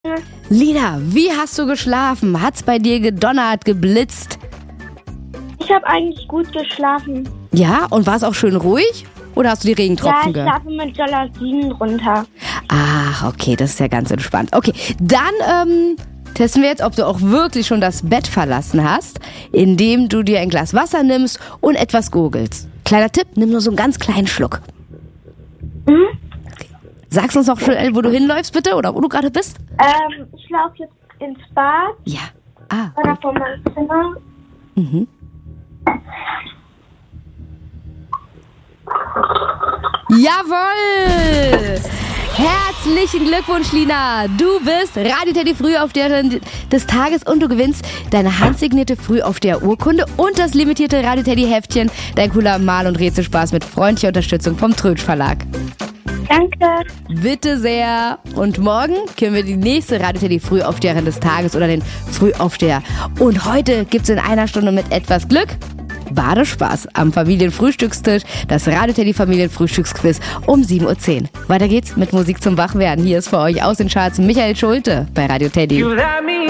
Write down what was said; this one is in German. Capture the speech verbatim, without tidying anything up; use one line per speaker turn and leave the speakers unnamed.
Lina, wie hast du geschlafen? Hat's bei dir gedonnert, geblitzt?
Ich habe eigentlich gut geschlafen.
Ja, und war es auch schön ruhig? Oder hast du die Regentropfen
Ja, ich
gehört?
schlafe mit Jalousien runter.
Ach, okay, das ist ja ganz entspannt. Okay, dann ähm, testen wir jetzt, ob du auch wirklich schon das Bett verlassen hast, indem du dir ein Glas Wasser nimmst und etwas gurgelst. Kleiner Tipp, nimm nur so einen ganz kleinen Schluck.
Mhm.
Sagst uns noch schnell, wo du hinläufst, bitte, oder wo du gerade bist?
Ähm, ich laufe jetzt ins Bad
Ja. Ah.
oder vor meinem Zimmer.
Mhm. Jawohl! Herzlichen Glückwunsch, Lina! Du bist Radio Teddy Frühaufsteherin des Tages und du gewinnst deine handsignierte Frühaufsteher-Urkunde und das limitierte Radio Teddy Heftchen. Dein cooler Mal- und Rätselspaß mit freundlicher Unterstützung vom Trötsch Verlag.
Danke.
Bitte sehr. Und morgen können wir die nächste Radio Teddy Frühaufsteherin des Tages oder den Frühaufsteher. Und heute gibt's in einer Stunde mit etwas Glück Badespaß am Familienfrühstückstisch, das Radio Teddy Familienfrühstücksquiz um sieben Uhr zehn. Weiter geht's mit Musik zum Wachwerden. Hier ist für euch aus den Charts Michael Schulte bei Radio Teddy.